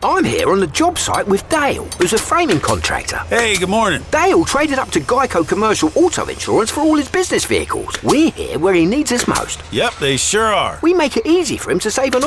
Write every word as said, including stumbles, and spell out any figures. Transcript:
I'm here on the job site with Dale, who's a framing contractor. Hey, good morning. Dale traded up to Geico Commercial Auto Insurance for all his business vehicles. We're here where he needs us most. Yep, they sure are. We make it easy for him to save an